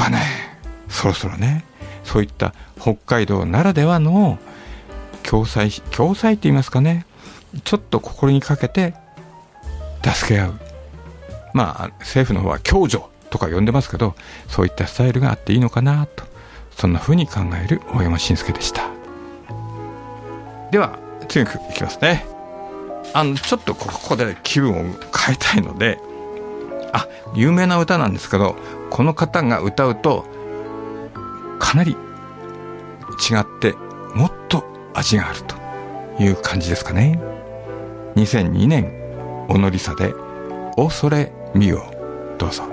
はね、そろそろね、そういった北海道ならではの共済って言いますかね、ちょっと心にかけて助け合う、政府の方は共助とか呼んでますけど、そういったスタイルがあっていいのかなと、そんな風に考える大山伸介でした。では次の曲いきますね。ちょっとここで気分を変えたいので、有名な歌なんですけど、この方が歌うとかなり違ってもっと味があるという感じですかね。2002年オノリサでおそれみよ、どうぞ。